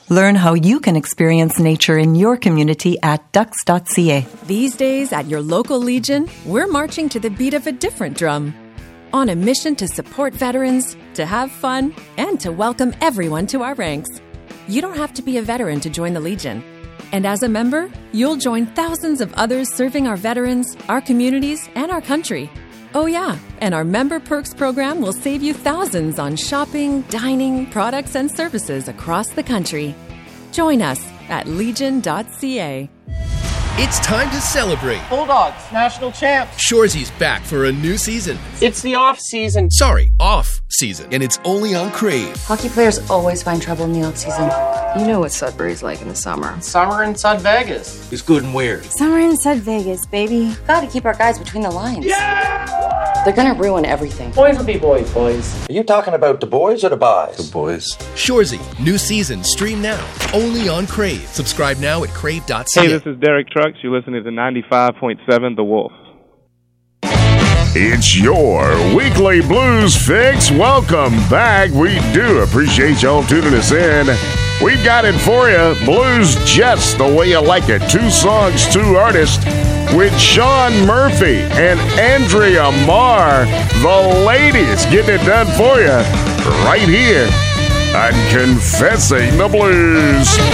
Learn how you can experience nature in your community at ducks.ca. These days at your local Legion, we're marching to the beat of a different drum. On a mission to support veterans, to have fun, and to welcome everyone to our ranks. You don't have to be a veteran to join the Legion. And as a member, you'll join thousands of others serving our veterans, our communities, and our country. Oh yeah, and our Member Perks program will save you thousands on shopping, dining, products, and services across the country. Join us at legion.ca. It's time to celebrate. Bulldogs, national champs. Shoresy's back for a new season. It's the off season. Sorry, off season. And it's only on Crave. Hockey players always find trouble in the off season. You know what Sudbury's like in the summer. Summer in Sud Vegas. It's good and weird. Summer in Sud Vegas, baby. Gotta keep our guys between the lines. Yeah! They're gonna ruin everything. Boys will be boys. Are you talking about the boys or the boys? The boys. Shoresy, new season, stream now. Only on Crave. Subscribe now at crave.ca. Hey, this is Derek Trucks. You're listening to 95.7 The Wolf. It's your weekly blues fix. Welcome back. We do appreciate y'all tuning us in. We've got it for you. Blues just the way you like it. 2 songs, 2 artists with Sean Murphy and Andrea Marr. The ladies getting it done for you right here on Confessing the Blues.